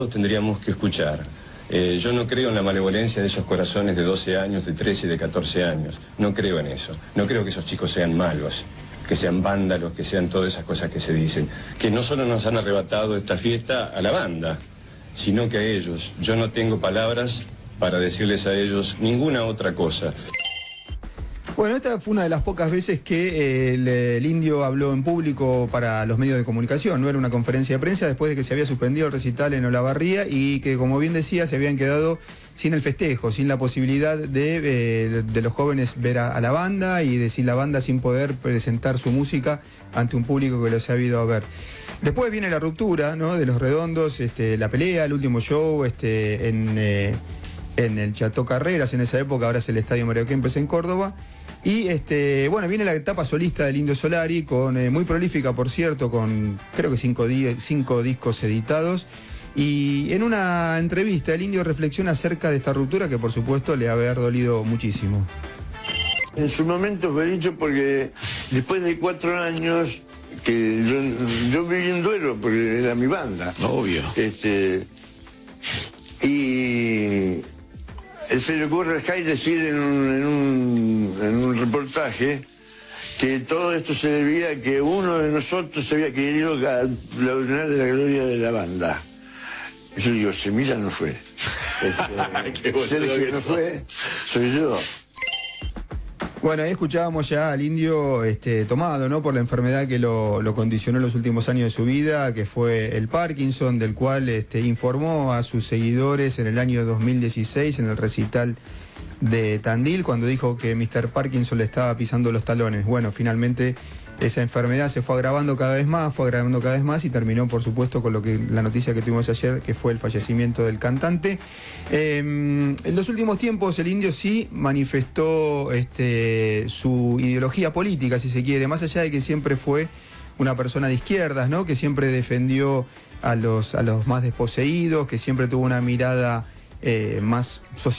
Tendríamos que escuchar. Yo no creo en la malevolencia de esos corazones de 12 años, de 13 y de 14 años. No creo en eso. No creo que esos chicos sean malos, que sean vándalos, que sean todas esas cosas que se dicen. Que no solo nos han arrebatado esta fiesta a la banda, sino que a ellos. Yo no tengo palabras para decirles a ellos ninguna otra cosa. Bueno, esta fue una de las pocas veces que el Indio habló en público para los medios de comunicación. No era una conferencia de prensa después de que se había suspendido el recital en Olavarría y que, como bien decía, se habían quedado sin el festejo, sin la posibilidad de los jóvenes ver a la banda y de sin la banda sin poder presentar su música ante un público que los ha ido a ver. Después viene la ruptura, ¿no?, de Los Redondos, la pelea, el último show en el Chateau Carreras, en esa época, ahora es el Estadio Mario Kempes en Córdoba. Y bueno, viene la etapa solista del Indio Solari, muy prolífica, por cierto, con creo que 5 discos editados. Y en una entrevista el Indio reflexiona acerca de esta ruptura que, por supuesto, le ha haber dolido muchísimo. En su momento fue dicho porque después de 4 años que yo viví un duelo porque era mi banda. Obvio. Y se le ocurre a Sky decir en un reportaje que todo esto se debía a que uno de nosotros se había querido adueñar de la gloria de la banda. Yo digo, Semilla no fue. Sergio no fue, soy yo. Bueno, ahí escuchábamos ya al Indio tomado, ¿no?, por la enfermedad que lo condicionó en los últimos años de su vida, que fue el Parkinson, del cual informó a sus seguidores en el año 2016 en el recital de Tandil, cuando dijo que Mr. Parkinson le estaba pisando los talones. Bueno, finalmente esa enfermedad se fue agravando cada vez más y terminó, por supuesto, con la noticia que tuvimos ayer, que fue el fallecimiento del cantante. En los últimos tiempos el Indio sí manifestó su ideología política, si se quiere, más allá de que siempre fue una persona de izquierdas, ¿no?, que siempre defendió a los más desposeídos, que siempre tuvo una mirada más social.